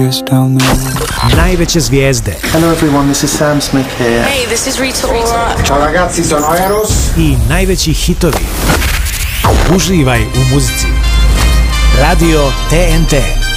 Najveće zvijezde. Hello everyone, this is Sam Smith here. Hey, this is Rita Ora. Ciao ragazzi, sono Eros. I najveći hitovi. Uživaj u muzici. Radio TNT.